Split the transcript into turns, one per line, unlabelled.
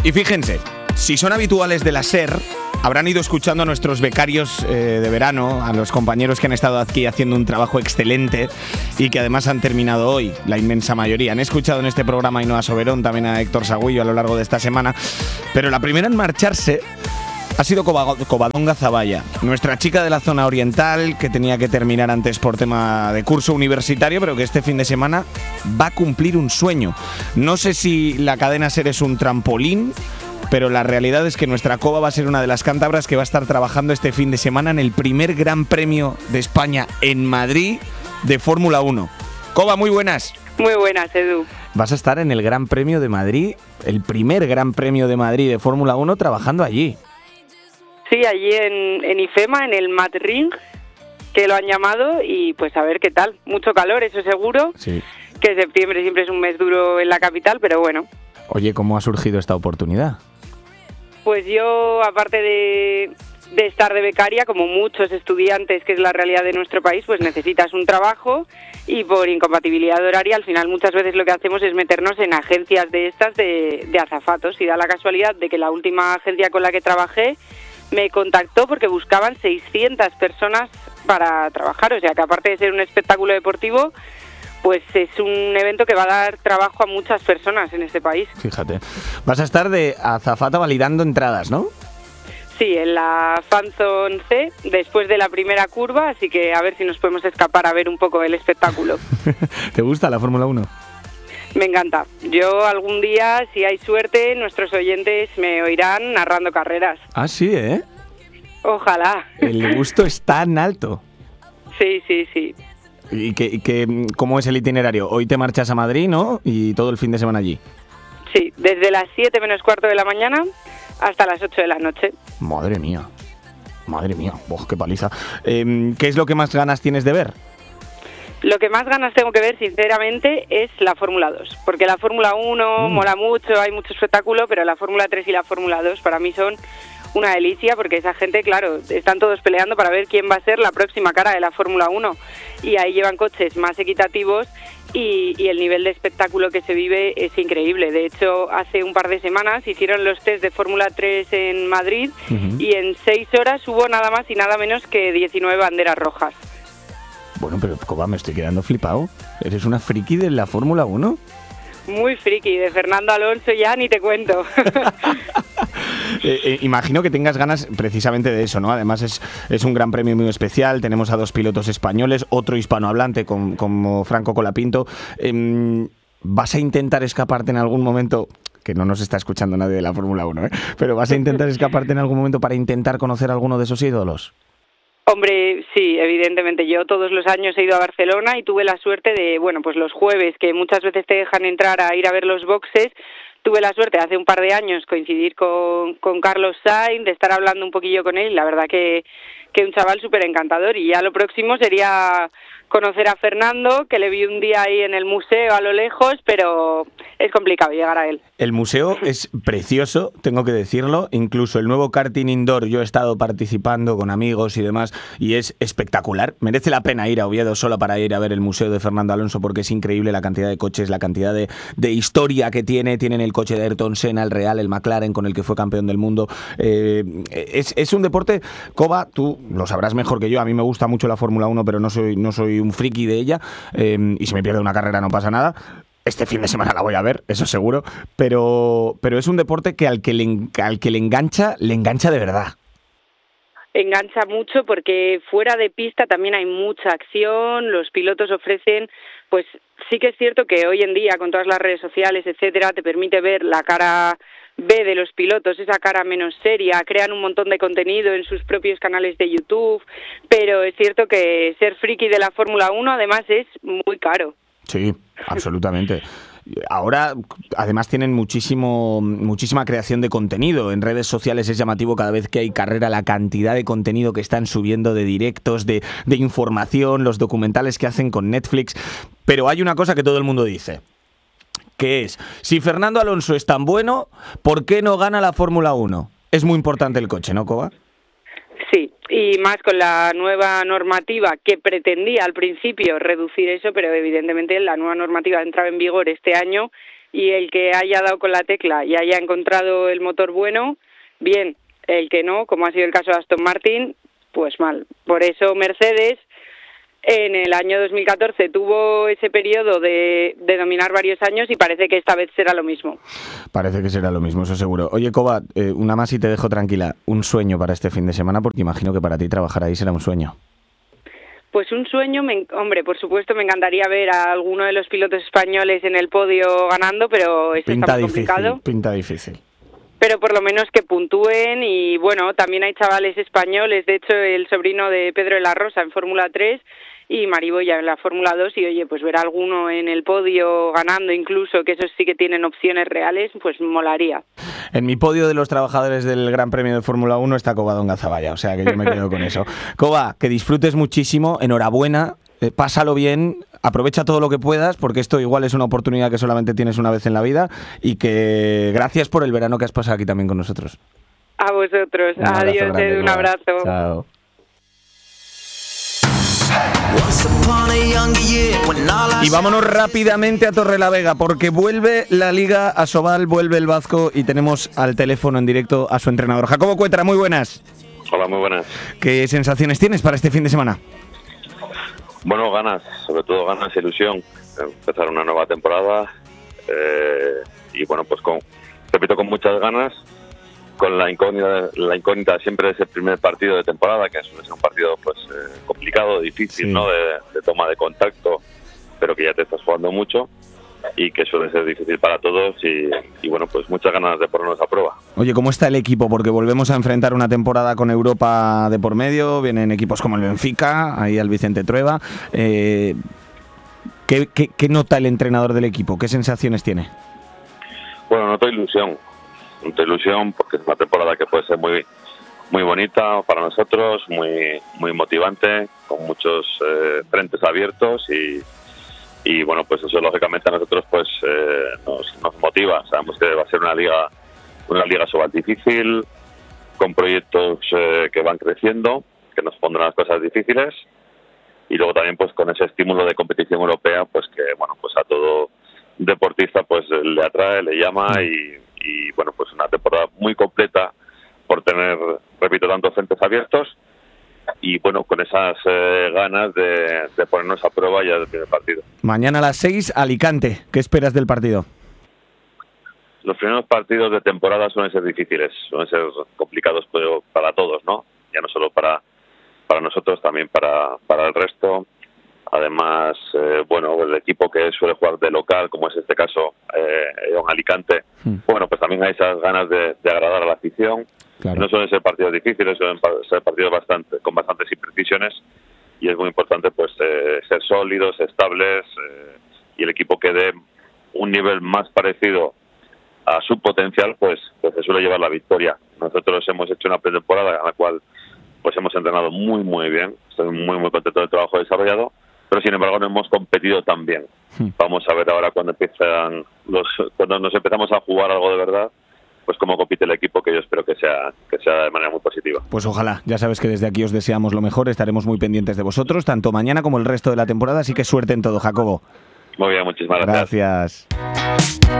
Y fíjense, si son habituales de la SER, habrán ido escuchando a nuestros becarios de verano, a los compañeros que han estado aquí haciendo un trabajo excelente y que además han terminado hoy, la inmensa mayoría. Han escuchado en este programa a Ainhoa Soberón, también a Héctor Sagüillo a lo largo de esta semana, pero la primera en marcharse ha sido Covadonga Zavalla, nuestra chica de la zona oriental que tenía que terminar antes por tema de curso universitario, pero que este fin de semana va a cumplir un sueño. No sé si la cadena SER es un trampolín, pero la realidad es que nuestra Cova va a ser una de las cántabras que va a estar trabajando este fin de semana en el primer Gran Premio de España en Madrid de Fórmula 1. Cova, muy buenas.
Muy buenas, Edu.
Vas a estar en el Gran Premio de Madrid, el primer Gran Premio de Madrid de Fórmula 1, trabajando allí.
Sí, allí en IFEMA, en el Mad Ring, que lo han llamado, y pues a ver qué tal. Mucho calor, eso seguro.
Sí.
Que septiembre siempre es un mes duro en la capital, pero bueno.
Oye, ¿cómo ha surgido esta oportunidad?
Pues yo, aparte de estar de becaria, como muchos estudiantes, que es la realidad de nuestro país, pues necesitas un trabajo y por incompatibilidad horaria, al final muchas veces lo que hacemos es meternos en agencias de estas de azafatos, y da la casualidad de que la última agencia con la que trabajé me contactó porque buscaban 600 personas para trabajar, o sea que aparte de ser un espectáculo deportivo, pues es un evento que va a dar trabajo a muchas personas en este país.
Fíjate, vas a estar de azafata validando entradas, ¿no?
Sí, en la Fanzone C, después de la primera curva, así que a ver si nos podemos escapar a ver un poco el espectáculo.
¿Te gusta la Fórmula 1?
Me encanta. Yo algún día, si hay suerte, nuestros oyentes me oirán narrando carreras.
Ah, sí, ¿eh?
Ojalá.
El gusto está en alto.
Sí, sí, sí.
¿Y cómo es el itinerario? Hoy te marchas a Madrid, ¿no? Y todo el fin de semana allí.
Sí, desde las 7 menos cuarto de la mañana hasta las 8 de la noche.
Madre mía. ¡Oh, qué paliza! ¿Qué es lo que más ganas tienes de ver?
Lo que más ganas tengo que ver, sinceramente, es la Fórmula 2. Porque la Fórmula 1 mola mucho, hay mucho espectáculo, pero la Fórmula 3 y la Fórmula 2 para mí son una delicia, porque esa gente, claro, están todos peleando para ver quién va a ser la próxima cara de la Fórmula 1. Y ahí llevan coches más equitativos y el nivel de espectáculo que se vive es increíble. De hecho, hace un par de semanas hicieron los test de Fórmula 3 en Madrid y en 6 horas hubo nada más y nada menos que 19 banderas rojas.
Bueno, pero Cova, me estoy quedando flipado. ¿Eres una friki de la Fórmula 1?
Muy friki, de Fernando Alonso ya ni te cuento.
Imagino que tengas ganas precisamente de eso, ¿no? Además es un gran premio muy especial, tenemos a 2 pilotos españoles, otro hispanohablante como Franco Colapinto. ¿Vas a intentar escaparte en algún momento? Que no nos está escuchando nadie de la Fórmula 1, ¿eh? Pero ¿vas a intentar escaparte en algún momento para intentar conocer a alguno de esos ídolos?
Hombre, sí, evidentemente. Yo todos los años he ido a Barcelona y tuve la suerte de, bueno, pues los jueves, que muchas veces te dejan entrar a ir a ver los boxes, tuve la suerte hace un par de años coincidir con Carlos Sainz, de estar hablando un poquillo con él, y la verdad que un chaval súper encantador. Y ya lo próximo sería conocer a Fernando, que le vi un día ahí en el museo a lo lejos, pero es complicado llegar a él.
El museo es precioso, tengo que decirlo, incluso el nuevo karting indoor, yo he estado participando con amigos y demás, y es espectacular. Merece la pena ir a Oviedo solo para ir a ver el museo de Fernando Alonso, porque es increíble la cantidad de coches, la cantidad de historia que tienen el coche de Ayrton Senna, el Real, el McLaren, con el que fue campeón del mundo. Es un deporte, Cova, tú lo sabrás mejor que yo, a mí me gusta mucho la Fórmula 1, pero no soy un friki de ella, y si me pierdo una carrera no pasa nada. Este fin de semana la voy a ver, eso seguro, pero es un deporte que al que le engancha de verdad.
Engancha mucho porque fuera de pista también hay mucha acción, los pilotos ofrecen, pues sí que es cierto que hoy en día con todas las redes sociales, etcétera, te permite ver la cara B de los pilotos, esa cara menos seria, crean un montón de contenido en sus propios canales de YouTube, pero es cierto que ser friki de la Fórmula 1 además es muy caro.
Sí, absolutamente. Ahora, además, tienen muchísima creación de contenido. En redes sociales es llamativo cada vez que hay carrera la cantidad de contenido que están subiendo, de directos, de información, los documentales que hacen con Netflix. Pero hay una cosa que todo el mundo dice, que es, si Fernando Alonso es tan bueno, ¿por qué no gana la Fórmula 1? Es muy importante el coche, ¿no, Cova?
Sí, y más con la nueva normativa que pretendía al principio reducir eso, pero evidentemente la nueva normativa entraba en vigor este año y el que haya dado con la tecla y haya encontrado el motor bueno, bien. El que no, como ha sido el caso de Aston Martin, pues mal. Por eso Mercedes en el año 2014 tuvo ese periodo de dominar varios años y parece que esta vez será lo mismo.
Parece que será lo mismo, eso seguro. Oye, Coba, una más y te dejo tranquila. Un sueño para este fin de semana, porque imagino que para ti trabajar ahí será un sueño.
Pues un sueño, hombre, por supuesto me encantaría ver a alguno de los pilotos españoles en el podio ganando, pero eso está muy complicado.
Pinta difícil.
Pero por lo menos que puntúen y bueno, también hay chavales españoles, de hecho el sobrino de Pedro de la Rosa en Fórmula 3 y Mariboya en la Fórmula 2 y oye, pues ver a alguno en el podio ganando incluso, que esos sí que tienen opciones reales, pues molaría.
En mi podio de los trabajadores del Gran Premio de Fórmula 1 está Coba Don Gazaballa, o sea que yo me quedo con eso. Coba, que disfrutes muchísimo, enhorabuena, pásalo bien, aprovecha todo lo que puedas, porque esto igual es una oportunidad que solamente tienes una vez en la vida, y que gracias por el verano que has pasado aquí también con nosotros.
A vosotros, adiós, grande, un abrazo.
Chao. Y vámonos rápidamente a Torrelavega, porque vuelve la Liga Asobal, vuelve el Vasco y tenemos al teléfono en directo a su entrenador. Jacobo Cuetra, muy buenas.
Hola, muy buenas.
¿Qué sensaciones tienes para este fin de semana?
Bueno, ganas, sobre todo ganas e ilusión, empezar una nueva temporada y bueno, pues repito, con muchas ganas, con la incógnita siempre de ese primer partido de temporada, que suele ser un partido pues complicado, difícil, sí, ¿no? De toma de contacto, pero que ya te estás jugando mucho y que suele ser difícil para todos y bueno, pues muchas ganas de ponernos a prueba.
Oye, ¿cómo está el equipo? Porque volvemos a enfrentar una temporada con Europa de por medio, vienen equipos como el Benfica, ahí al Vicente Trueba. ¿Qué nota el entrenador del equipo? ¿Qué sensaciones tiene?
Bueno, noto ilusión porque es una temporada que puede ser muy muy bonita para nosotros, muy motivante, con muchos frentes abiertos y bueno, pues eso lógicamente a nosotros pues nos motiva. Sabemos que va a ser una liga Asobal difícil, con proyectos que van creciendo, que nos pondrán las cosas difíciles y luego también pues con ese estímulo de competición europea pues que bueno, pues a todo deportista pues le atrae, le llama y bueno, pues una temporada muy completa por tener, repito, tantos frentes abiertos y bueno, con esas ganas de ponernos a prueba ya del primer partido.
Mañana a las 6, Alicante. ¿Qué esperas del partido?
Los primeros partidos de temporada suelen ser difíciles, suelen ser complicados pero para todos, ¿no? Ya no solo para nosotros, también para el resto. Además, bueno, el equipo que suele jugar de local, como es este caso, en Alicante, bueno, pues también hay esas ganas de agradar a la afición. Claro. No suelen ser partidos difíciles, suelen ser partidos con bastantes imprecisiones y es muy importante pues ser sólidos, estables y el equipo que dé un nivel más parecido a su potencial, pues se suele llevar la victoria. Nosotros hemos hecho una pretemporada en la cual pues hemos entrenado muy bien, estoy muy contento del trabajo desarrollado, pero sin embargo no hemos competido tan bien. Vamos a ver ahora cuando nos empezamos a jugar algo de verdad, pues cómo compite el equipo, que yo espero que sea de manera muy positiva.
Pues ojalá, ya sabes que desde aquí os deseamos lo mejor, estaremos muy pendientes de vosotros, tanto mañana como el resto de la temporada, así que suerte en todo, Jacobo.
Muy bien, muchísimas gracias.
Gracias.